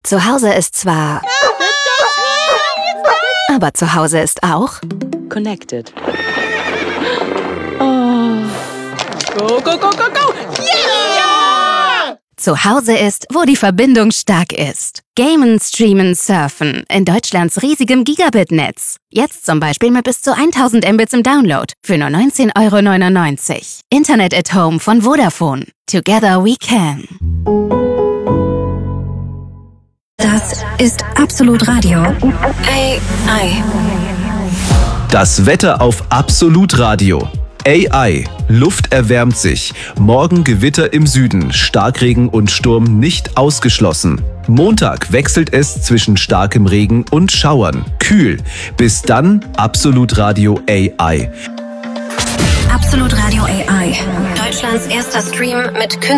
Zu Hause ist zwar... Aber zu Hause ist auch... Connected. Oh. Go, go, go, go, go! Yeah! Zu Hause ist, wo die Verbindung stark ist. Gamen, streamen, surfen. In Deutschlands riesigem Gigabit-Netz. Jetzt zum Beispiel mit bis zu 1000 Mbits im Download. Für nur 19,99 €. Internet at Home von Vodafone. Together we can. Das ist Absolut Radio. AI. Das Wetter auf Absolut Radio. AI. Luft erwärmt sich. Morgen Gewitter im Süden. Starkregen und Sturm nicht ausgeschlossen. Montag wechselt es zwischen starkem Regen und Schauern. Kühl. Bis dann Absolut Radio AI. Absolut Radio AI. Deutschlands erster Stream mit